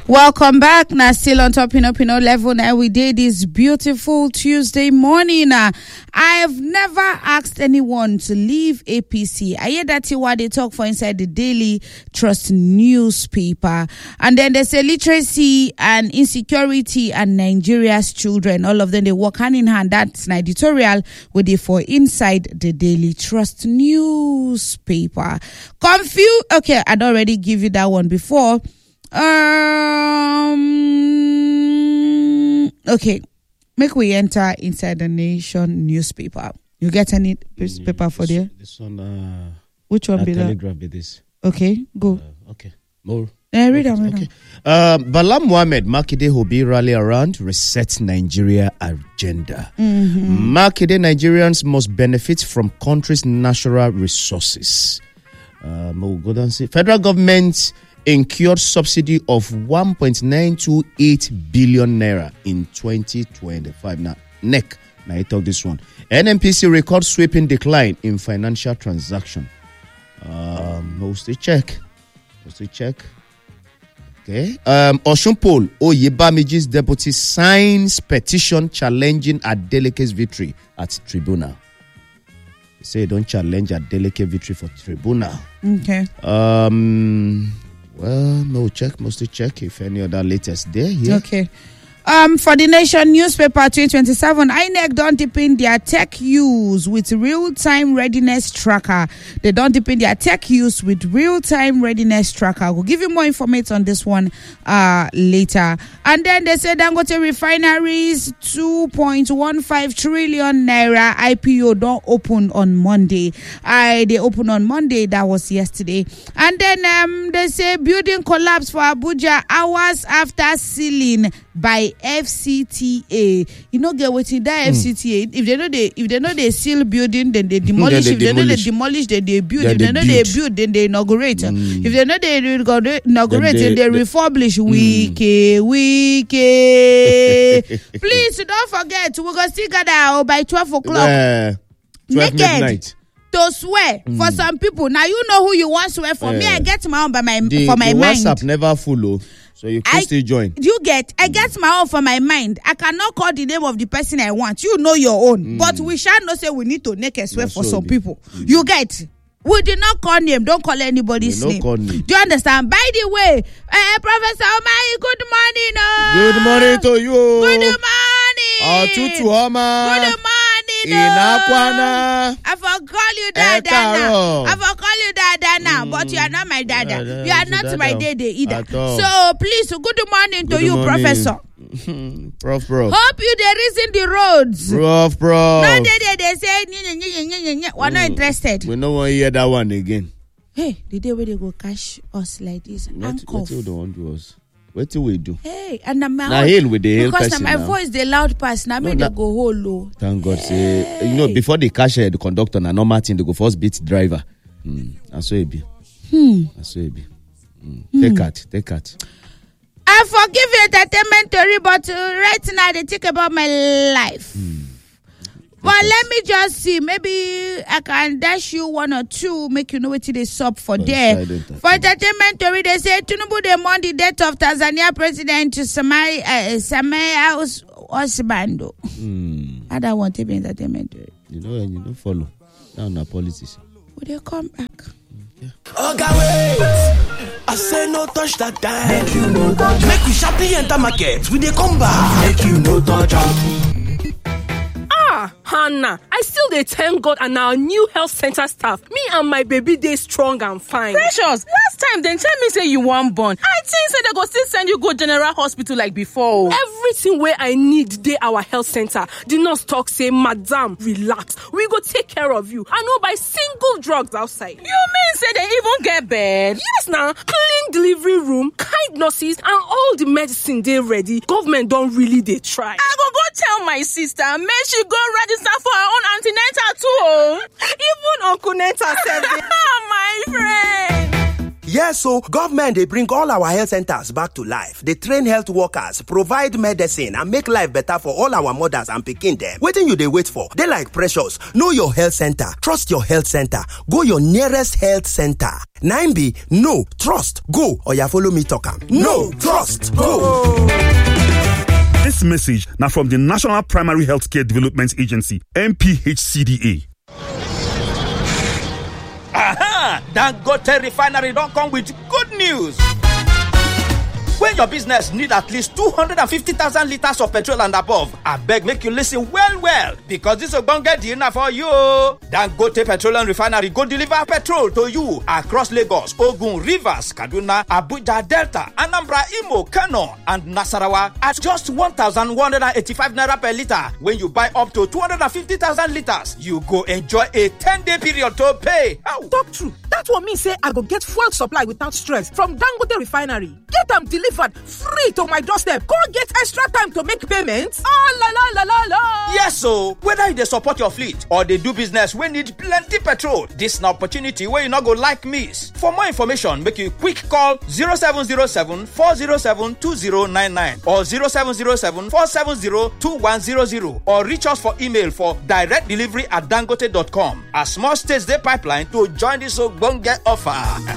Welcome back. Now, still on top Pino level. Now, we did this beautiful Tuesday morning. I have never asked anyone to leave APC. I hear that's what they talk for inside the Daily Trust newspaper. And then there's literacy and insecurity and Nigeria's children. All of them, they work hand in hand. That's an editorial with it for inside the Daily Trust newspaper. Confused. Okay, I'd already give you that one before. Okay, make we enter inside the Nation newspaper. You get any paper for there? This one. Which one be that? Telegraph be this. Okay, go. Okay, more. Read them. Okay. Bala Mohammed Makinde Hobi rally around reset Nigeria agenda. Makinde Nigerians must benefit from country's natural resources. We'll go down and see. Federal government incurred subsidy of 1.928 billion naira in 2025. Now, NEC. Now I talk this one. NNPC record sweeping decline in financial transaction. Mostly check. Okay. Oshunpol Oyebamiji's deputy signs petition challenging Adeleke's victory at tribunal. They say don't challenge Adeleke victory for tribunal. Okay. Well, mostly check if any other latest there here. Okay. For the Nation newspaper 2027, INEC don't deepen their tech use with real-time readiness tracker. They don't deepen their tech use with real-time readiness tracker. We'll give you more information on this one later. And then they said Dangote Refineries 2.15 trillion naira IPO don't open on Monday. They open on Monday. That was yesterday. And then they say building collapse for Abuja hours after sealing by FCTA. You know, get waiting that FCTA. If they know they seal building, then they demolish. If they know they demolish, then they build. If they know they build, then they inaugurate. If they know they inaugurate, then they refurbish. Wiki. Please don't forget, we're gonna still gather by 12 o'clock. 12 midnight. To swear for some people. Now you know who you want to swear for. Me, I get my own for my mind. WhatsApp never full. So you can still join. I get my own for my mind. I cannot call the name of the person I want. You know your own. But we shall not say we need to make a swear for some people. You get. We did not call name. Don't call anybody's name. Do you understand? By the way, Professor Omai, good morning. Good morning to you. Good morning. Tutu Oma. Good morning. Inakwana. I for call you dada now. But you are not my dada. You are not my dede either. So please, good morning to you, Professor. Prof. Hope you they reason the roads. Prof. No, they say we're not interested. We don't want to hear that one again. Hey, the day where they go cash us like this. What you don't want to us? What do we do? Hey, and I'm hail with the hail because my voice the loud pass. Now me they go whole low. Thank God. Say before they cash the conductor and normal thing, they go first beat driver. That's so it be. Take it. I forgive you entertainment story, but right now they think about my life. Well, let me just see. Maybe I can dash you one or two, make you know what they sub for there. For entertainment story, they say Tinubu they mourn the death of Tanzania President Samia Osbando. I don't want to be entertainment story. You don't follow. Now na politics. Will they come back? Okay, wait. I say no touch that time. Make you no touch. Make we sharply enter market. We dey come back. Make you no touch. Hannah, I still dey thank God and our new health center staff. Me and my baby dey strong and fine. Precious, last time dem tell me say you wan born. I think say they go still send you go general hospital like before. Everything wey I need dey our health center. The nurse talk say, madam, relax. We go take care of you. I no buy single drugs outside. You mean say they even get bed? Yes, now clean delivery room, kind nurses, and all the medicine dey ready. Government don really dey try. I go tell my sister make she go register for her own antenatal too. Even Uncle Nenta said it. My friend. Yes, so government they bring all our health centers back to life. They train health workers, provide medicine, and make life better for all our mothers and pikin them. Wetin you dey wait for? They like Precious. Know your health center. Trust your health center. Go your nearest health center. 9B, no, trust, go. Or ya follow me talk am. No, trust, go. This message now from the National Primary Healthcare Development Agency, NPHCDA. Aha! Dangote Refinery don't come with good news. When your business need at least 250,000 liters of petrol and above, I beg make you listen well, because this ogbonge deal na for you. Dangote Petroleum Refinery go deliver petrol to you across Lagos, Ogun, Rivers, Kaduna, Abuja, Delta, Anambra, Imo, Kano, and Nasarawa at just 1,185 naira per liter. When you buy up to 250,000 liters, you go enjoy a 10-day period to pay. Ow. Talk true. That one mean say I go get fuel supply without stress from Dangote Refinery. Get them delivered free to my doorstep. Go get extra time to make payments. Ah, la la la la la. Yes, so whether they support your fleet or they do business we need plenty petrol, this an opportunity where you not go like miss. For more information, make you quick call 0707 407 2099 or 0707 470 2100 or reach us for email for directdelivery@dangote.com. As small states they pipeline to join this ogbonge offer.